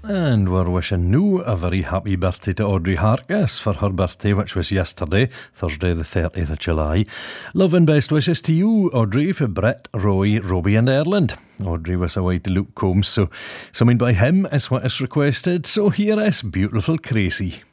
And we're wishing you a very happy birthday to Audrey Harkness for her birthday, which was yesterday, Thursday the 30th of July. Love and best wishes to you, Audrey, for Brett, Roy, Robbie and Erland. Audrey was away to Luke Combs, so something by him is what is requested. So here is Beautiful Crazy.